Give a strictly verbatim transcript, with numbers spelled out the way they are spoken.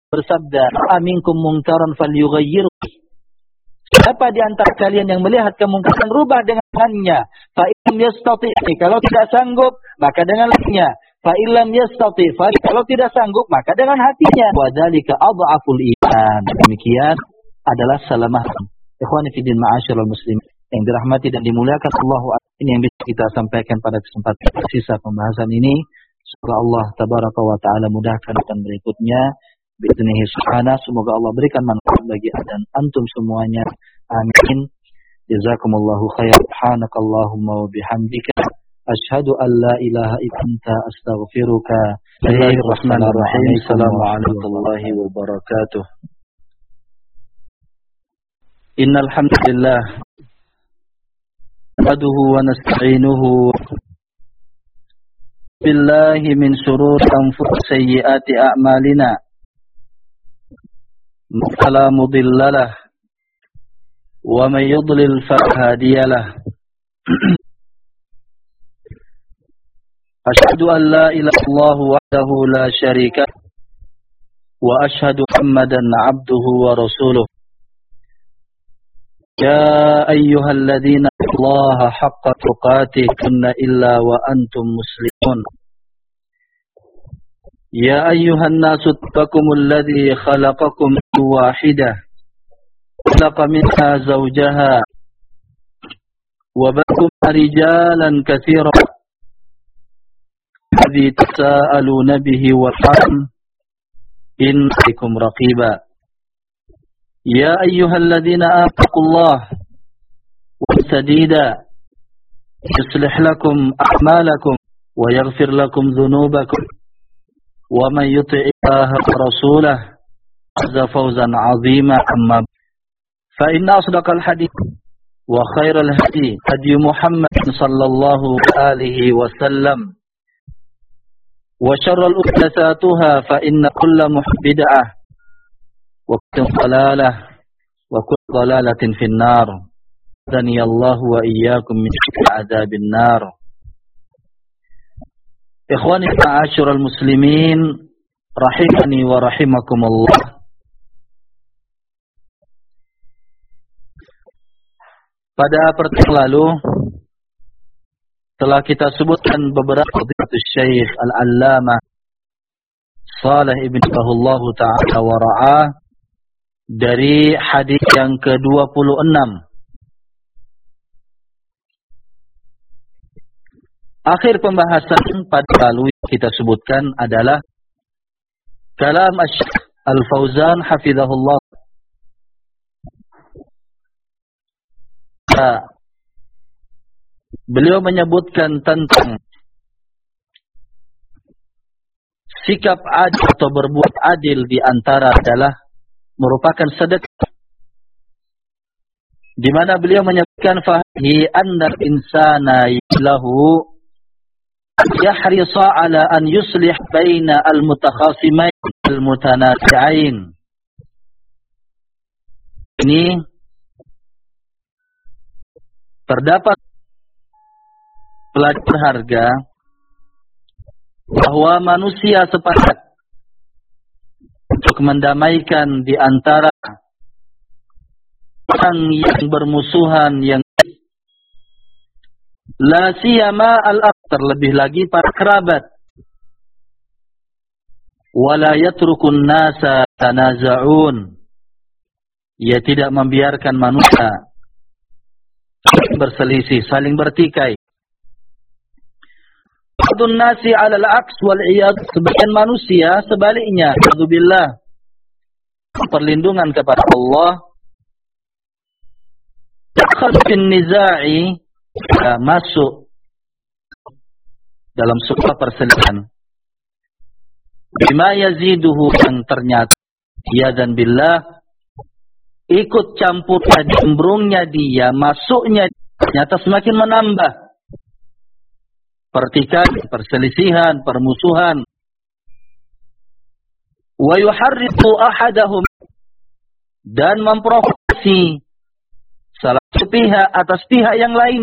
bersabda, "Aminkum munkaran falyughayyir." Siapa di antara kalian yang melihat kemungkaran, rubah dengan tangannya. Fa illam yastati, kalau tidak sanggup maka dengan lisannya. Fa illam yastati, kalau tidak sanggup maka dengan hatinya. Wa dzalika adhaful iman. Demikian adalah salamah. Ikhwani fi din ma'asyiral muslimin yang dirahmati dan dimuliakan Allah, ini yang bisa kita sampaikan pada kesempatan sisa pembahasan ini. Semoga Allah tabaraka wa taala mudahkan dan berikutnya. Bi'idnihi subhanahu, semoga Allah berikan manfaat bagi dan antum semuanya. Amin. Jazakumullahu khairan. Subhanakallahumma wa bihamdika asyhadu an la ilaha illa anta astaghfiruka. Bismillahirrahmanirrahim. Assalamualaikum warahmatullahi wabarakatuh. Innal hamdalillah nahmaduhu wa nasta'inuhu billahi min shururi anfusina sayyiati a'malina. فلا مضل له ومن يضلل فلا هادي له أشهد أن لا إله إلا الله وحده لا شريك له وأشهد محمدا عبده ورسوله يا أيها الذين الله حق تقاته إلا وأنتم مسلمون يا أيها الناس اتقوا الذي خلقكم من واحدة خلق منها زوجها وبث رجالا كثيرا الذي تساءلون به والأرحام إن عليكم رقيبا يا أيها الذين آمنوا اتقوا الله سديدا يصلح لكم أعمالكم ويغفر لكم ذنوبكم ومن يطع الله ورسوله فاز فوزا عظيما. أما فإن أصدق الحديث وخير الهدي هدي محمد صلى الله عليه وسلم وشر الأمور محدثاتها فإن كل محدثة بدعة وكل ضلالة وكل ضلالة في النار. أعاذني الله وإياكم من عذاب النار. Ikhwani ma'asyiral muslimin rahimani wa rahimakumullah. Pada pertemuan lalu telah kita sebutkan beberapa hadits Syekh Al-Allamah Shalih ibn Bahullah ta'ala wa ra'ah dari hadis yang ke dua puluh enam. Akhir pembahasan pada lalu kita sebutkan adalah kalam Asy-Syaikh Al-Fauzan hafizahullah. Beliau menyebutkan tentang sikap adil atau berbuat adil di antara adalah merupakan sedekah. Di mana beliau menyebutkan fahi annal insana lahu yahrisa ala an yuslih baina al-mutakhasimain al-mutanasi'ain. Ini terdapat pelajaran berharga bahwa manusia sepakat untuk mendamaikan di antara orang yang bermusuhan, yang la siyama al-akh, terlebih lagi para kerabat. Wala yatrukun nasa tanaza'un, ia tidak membiarkan manusia saling berselisih, saling bertikai. Ba'dun nasi 'ala al-'aks wal 'iyad, sebagian manusia sebaliknya, a'udzubillah, perlindungan kepada Allah, dakhal fin niza'i, masuk dalam sebuah perselisihan, bima yaziduhu, yang ternyata dia dan billah ikut campur cembrungnya dia, masuknya ternyata semakin menambah pertikaian, perselisihan, permusuhan. Wa yuharriqu ahadahum, dan memprovokasi salah satu pihak atas pihak yang lain.